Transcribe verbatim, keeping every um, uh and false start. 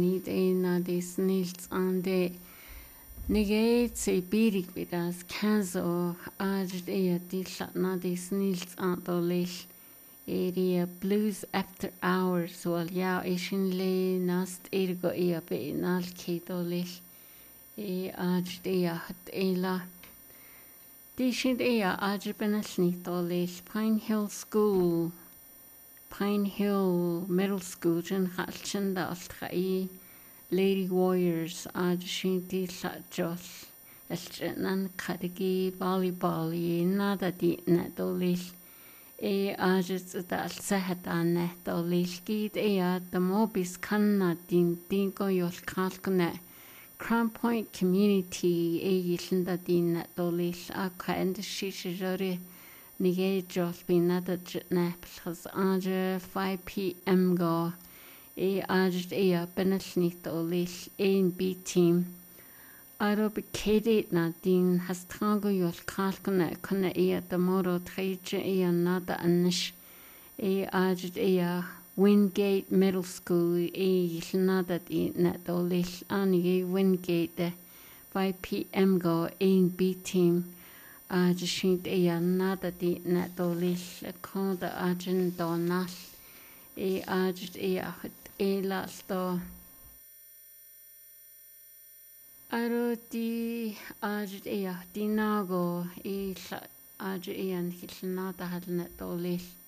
Niet een na des niels aan de negate se birig vidas kanzo ajd ea dilla na des niels aan dolil area blues after hours wal ja ishin le nast ergo ea be nal ke dolil e ajd ea hat ela di shin ea ajd benasni dolil Pine Hill School Pine Hill Middle School jin halchin da altra'i Lady Warriors ajd shinti la jos elchenan kadigi volleyball i nada di na dolil e ajd da alsahat an na dolil gid e ad the mobis kanna din din go yol kalkna Crown Point Community e yilnda din na dolil aka and shishori nige jos bin nada jitna plus ajd five p m go e ajd ea benelnit olil ein B team arob kedet na din hastrango yol kalkna kuna ea the moro treje ea nada anish e ajd ea Wingate Middle School e nada di na dolil ani Wingate five p m go ein B team ajd shint ea nada di na dolil konda ajin donal e ajd ea ela sto aro di ajd ea dinago e ajd ea hilna da halna dolil